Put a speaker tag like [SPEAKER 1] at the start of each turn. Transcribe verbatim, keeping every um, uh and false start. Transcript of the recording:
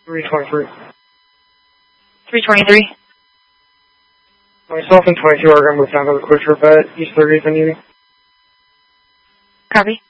[SPEAKER 1] three twenty-three.
[SPEAKER 2] three twenty-three.
[SPEAKER 1] Myself and twenty-two are going to move down to the quick trip at East thirtieth and Union.
[SPEAKER 2] Copy.